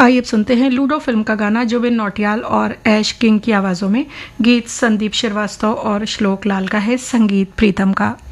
आइए अब सुनते हैं लूडो फिल्म का गाना जुबिन नौटियाल और ऐश किंग की आवाज़ों में। गीत संदीप श्रीवास्तव और श्लोक लाल का है, संगीत प्रीतम का।